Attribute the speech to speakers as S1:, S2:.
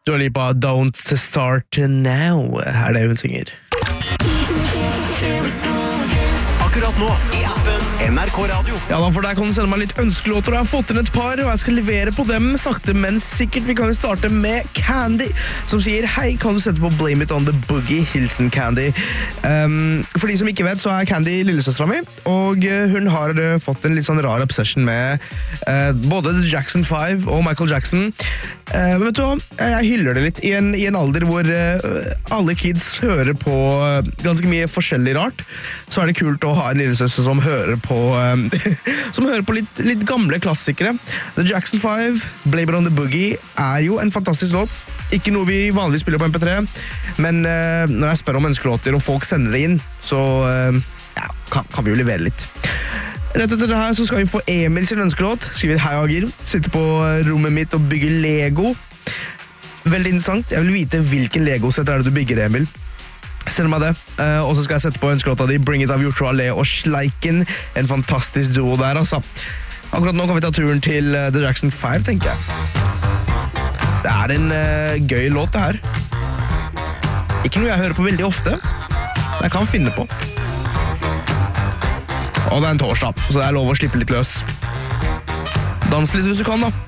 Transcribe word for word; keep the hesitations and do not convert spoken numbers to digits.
S1: Dua Lipa, Don't Start Now, er det hun synger.
S2: Akkurat nå i appen N R K Radio.
S1: Ja da, for der kan du sende meg litt ønskelåter, og jeg har fått inn et par, og jeg skal levere på dem sakte, men sikkert. Vi kan jo starte med Candy, som sier, hei, kan du sette på Blame It On The Boogie, hilsen Candy. Um, for de som ikke vet, så er Candy lillesøstera mi, og hun har uh, fått en litt sånn rar obsession med uh, både Jackson five og Michael Jackson. Uh, men vet du hva, jeg hyller det litt i en, i en alder hvor uh, alle kids hører på uh, ganske mye forskjellig rart, så er det kult å ha en lillesøster som hører på um, som hører på litt, litt gamle klassikere. The Jackson five, Blame It On The Boogie, er jo en fantastisk låt. Ikke noe vi vanligvis spiller på M P tre, men uh, når jeg spør om ønskelåter og folk sender det inn, så uh, ja, kan, kan vi jo levere litt. Rett etter det her så skal vi få Emil sin ønskelåt. Skriver hei Ager, sitter på rommet mitt og bygger Lego. Veldig interessant, jeg vil vite hvilken Lego-sett er det du bygger, Emil. Send meg det, uh, og så skal jeg sette på ønskelåta di Bring It av Jotro Ale og Sleiken. En fantastisk duo der, altså. Akkurat nå kan vi ta turen til uh, The Jackson five, tenker jeg. Det er en uh, gøy låt, det her. Ikke noe jeg hører på veldig ofte, men jeg kan finne på. Og det er en torsdag, så det er lov å slippe litt løs. Dans litt hvis du kan, da.